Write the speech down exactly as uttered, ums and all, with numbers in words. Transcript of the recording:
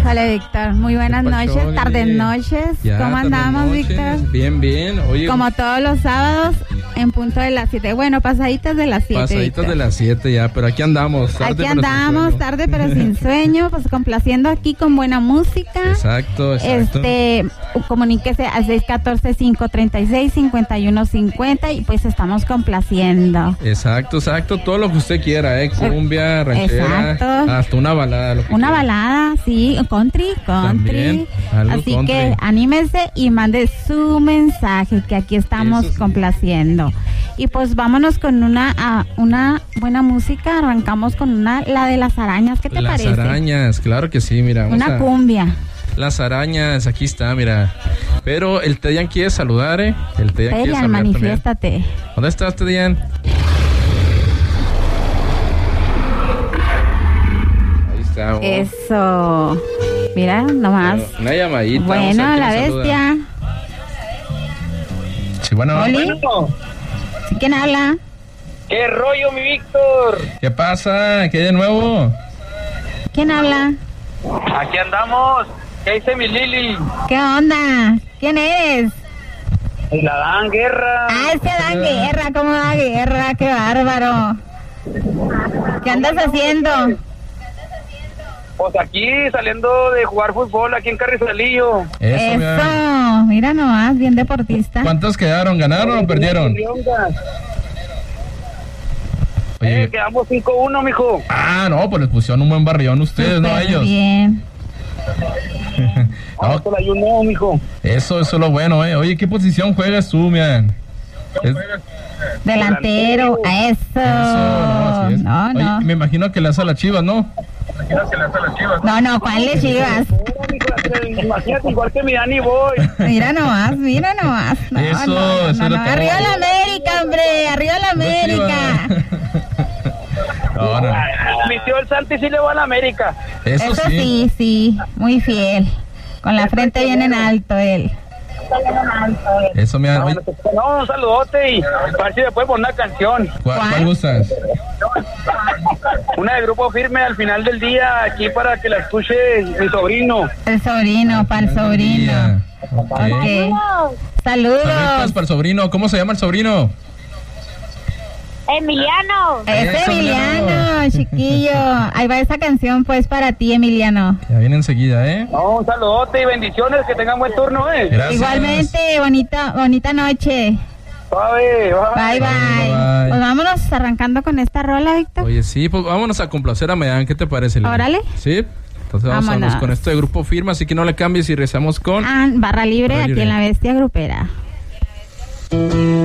Híjole, Víctor, muy buenas noches, tardes noches. Ya, ¿Cómo andamos, noches. Víctor? Bien, bien. Oye, como todos los sábados, en punto de las siete. Bueno, pasaditas de las siete. Pasaditas Víctor. de las siete ya, pero aquí andamos. Tarde, aquí pero andamos, sin tarde pero sin sueño, pues complaciendo aquí con buena música. Exacto, exacto. Este, comuníquese al seis uno cuatro, cinco tres seis, cinco uno cinco cero y pues estamos complaciendo. Exacto, exacto. Todo lo que usted quiera, ¿eh? Cumbia, ranchera, exacto. hasta una balada. Lo que una quiera. balada, sí, country, country. También, algo Así country. que anímese y mande su mensaje, que aquí estamos sí. complaciendo. Y pues vámonos con una uh, una buena música. Arrancamos con una, la de las arañas. ¿Qué te las parece? Las arañas, claro que sí, mira. Vamos una a... cumbia. Las arañas, aquí está, mira. Pero el Tedian quiere saludar, ¿eh? El Tedian quiere saludar manifiéstate. También. ¿Dónde estás, Tedian? Ahí está. Oh. Eso. Mira, nomás. Bueno, una llamadita. Bueno, la bestia. Sí, bueno. ¿Oli? ¿Sí, quién habla? ¿Qué rollo, mi Víctor? ¿Qué pasa? ¿Qué hay de nuevo? ¿Quién habla? Aquí andamos. ¿Qué dice mi Lili? ¿Qué onda? ¿Quién eres? El Adán Guerra. Ah, ese Adán Guerra, ¿cómo da Guerra? ¡Qué bárbaro! ¿Qué andas haciendo? Pues aquí, saliendo de jugar fútbol aquí en Carrizalillo. Eso, Eso. Mira. Mira nomás, bien deportista. ¿Cuántos quedaron? ¿Ganaron o perdieron? Oye, eh, quedamos cinco uno, mijo. Ah, no, pues les pusieron un buen barrión ustedes, Super no ellos. Bien. No, no, yo no, mijo. Eso, eso es lo bueno, eh. Oye, ¿qué posición juegas tú, man? Es... Delantero, a eso. Eso, no, así es. No, Oye, no. me imagino que le hace a las Chivas, ¿no? No, no, ¿cuál le Chivas? Imagínate, igual que mi Dani Boy. Mira nomás, mira nomás. No, eso, no, eso no, no, era todo. Arriba la América, hombre, arriba la América. No, no. Mi tío el Santi sí le va a la América. Eso, Eso sí. sí, sí, muy fiel. Con la frente bien en alto él. Eso me ha... No, Oye, no, un saludote y a ver si me puede poner una canción. ¿cuál, ¿Cuál? ¿Cuál gustas? Una de Grupo Firme al final del día, aquí para que la escuche mi sobrino. El sobrino, para el sobrino. Ok. Okay. Saludos. Saludos para el sobrino. ¿Cómo se llama el sobrino? Emiliano. Es Eso, Emiliano, chiquillo. Ahí va esa canción, pues, para ti, Emiliano. Ya viene enseguida, ¿eh? No, un saludote y bendiciones, que tengan buen turno, ¿eh? Gracias. Igualmente, bonita, bonita noche. Bye, Bye, bye. bye. Bye. Pues vámonos arrancando con esta rola, Víctor. Oye, sí, pues vámonos a complacer a Medan. ¿Qué te parece, Lili? Órale. Sí. Entonces vamos Vámonos. vámonos con esto de Grupo Firme, así que no le cambies y rezamos con... Ah, barra libre, Barra aquí libre. en La Bestia Grupera.